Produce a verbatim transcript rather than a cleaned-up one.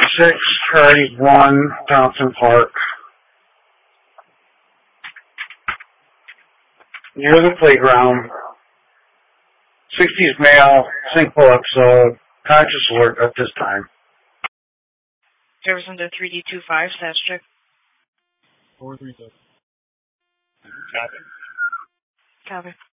six, Charlie one, Thompson Park. Near the playground. sixties male, sinkhole episode, conscious alert at this time. Service under three D two five, status check. four three seven. Copy. Copy.